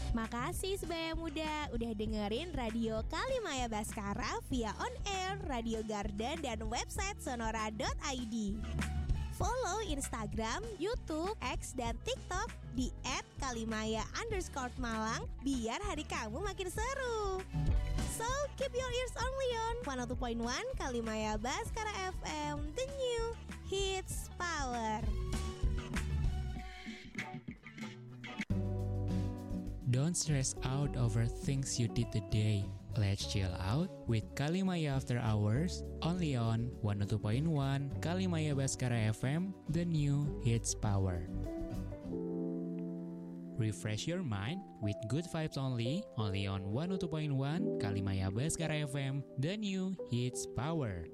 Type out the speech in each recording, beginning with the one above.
Makasih sebaya muda udah dengerin Radio Kalimaya Baskara via on air, Radio Garden, dan website sonora.id. Follow Instagram, YouTube, X, dan TikTok di @kalimaya_Malang biar hari kamu makin seru. So, keep your ears only on 102.1 Kalimaya Baskara FM, the new hits power. Don't stress out over things you did today. Let's chill out with Kalimaya After Hours, only on 102.1 Kalimaya Baskara FM, the new hits power. Refresh your mind with good vibes only on 102.1 Kalimaya Baskara FM, the new hits power.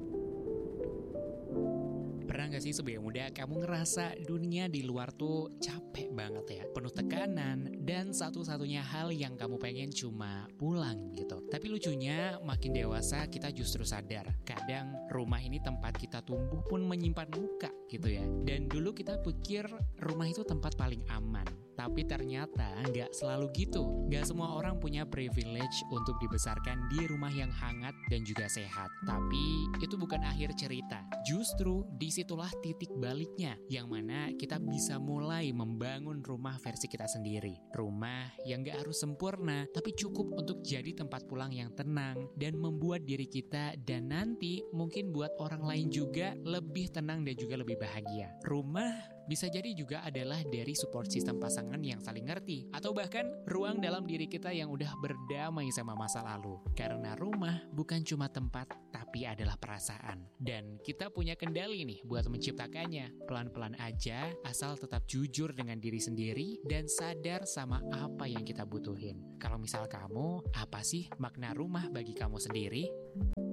Pernah gak sih sebaya muda kamu ngerasa dunia di luar tuh capek banget ya, penuh tekanan, dan satu-satunya hal yang kamu pengen cuma pulang gitu. Tapi lucunya makin dewasa kita justru sadar kadang rumah ini tempat kita tumbuh pun menyimpan luka gitu ya. Dan dulu kita pikir rumah itu tempat paling aman, tapi ternyata nggak selalu gitu. Nggak semua orang punya privilege untuk dibesarkan di rumah yang hangat dan juga sehat. Tapi itu bukan akhir cerita. Justru disitulah titik baliknya, yang mana kita bisa mulai membangun rumah versi kita sendiri. Rumah yang nggak harus sempurna, tapi cukup untuk jadi tempat pulang yang tenang dan membuat diri kita dan nanti mungkin buat orang lain juga lebih tenang dan juga lebih bahagia. Rumah bisa jadi juga adalah dari support system pasangan yang saling ngerti, atau bahkan ruang dalam diri kita yang udah berdamai sama masa lalu. Karena rumah bukan cuma tempat, tapi adalah perasaan. Dan kita punya kendali nih buat menciptakannya. Pelan-pelan aja, asal tetap jujur dengan diri sendiri dan sadar sama apa yang kita butuhin. Kalau misal kamu, apa sih makna rumah bagi kamu sendiri?